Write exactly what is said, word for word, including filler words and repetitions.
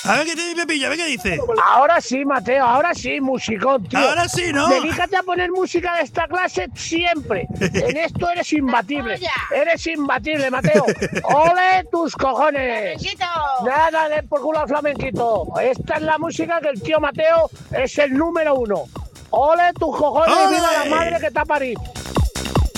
A ver qué te dice Pepillo, a ver qué dice. Ahora sí, Mateo, ahora sí, musicón, tío. Ahora sí, ¿no? Dedícate a poner música de esta clase siempre. En esto eres imbatible. Eres imbatible, Mateo. ¡Ole tus cojones! Nada de por culo al flamenquito. Esta es la música que el tío Mateo es el número uno. ¡Ole tus cojones! ¡Viva la madre que te ha parido!